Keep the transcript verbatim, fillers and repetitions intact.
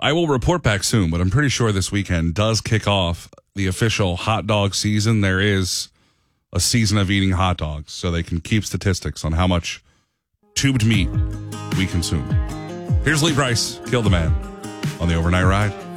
I will report back soon, but I'm pretty sure this weekend does kick off the official hot dog season. There is a season of eating hot dogs, so they can keep statistics on how much tubed meat we consume. Here's Lee Brice, Kill the Man, on the Overnight Ride.